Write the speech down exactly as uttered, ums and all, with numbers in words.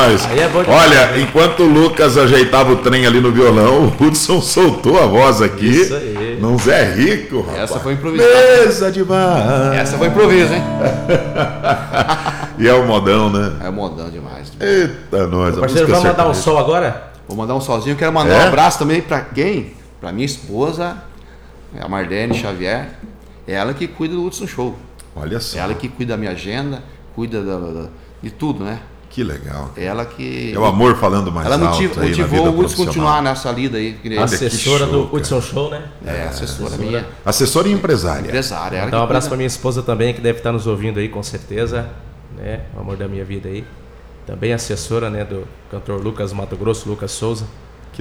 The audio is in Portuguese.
nós. Aí é bom demais. Olha, enquanto o Lucas ajeitava o trem ali no violão, o Hudson soltou a voz aqui. Isso aí. Num Zé Rico, rapaz. Essa foi improvisada. Mesa de bar. Essa foi improviso, hein? E é o modão, né? É modão demais. Eita, nós. a Parceiro, música vamos mandar um sertaneja. som agora? Vou mandar um sozinho. Quero mandar É? um abraço também pra quem? Pra minha esposa, a Marlene Xavier. É ela que cuida do Hudson Show. Olha É só, ela que cuida da minha agenda, cuida da- da- de tudo, né? que legal. É ela que... É o amor falando mais Ela alto motiva, aí na motivou vida o Hudson profissional. continuar nessa lida aí. que nem- Assessora show, do cara. Hudson Show, né? É, assessora minha. Assessora e empresária. Empresária. Ela Então, um que abraço cuida. pra minha esposa também, que deve estar nos ouvindo aí, com certeza. Né? O amor da minha vida aí. Também assessora, né, do cantor Lucas Mato Grosso, Lucas Souza.